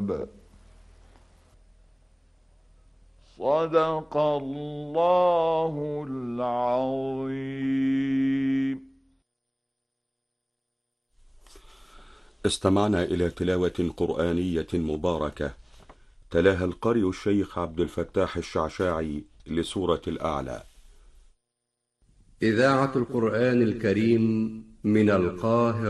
الكتاب. صدق الله العظيم. استمعنا إلى تلاوة قرآنية مباركة تلاها القارئ الشيخ عبد الفتاح الشعشاعي لسورة الأعلى. إذاعة القرآن الكريم من القاهرة.